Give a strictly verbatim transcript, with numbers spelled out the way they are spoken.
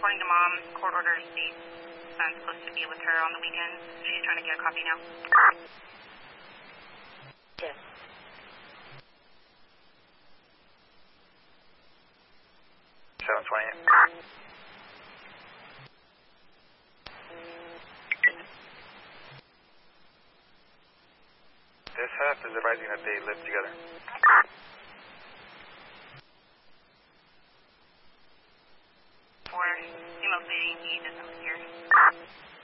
according to Mom, court order states I'm supposed to be with her on the weekends. She's trying to get a copy now. Yes. seven twenty. This half is advising that they live together. For female bleeding, he doesn't live here.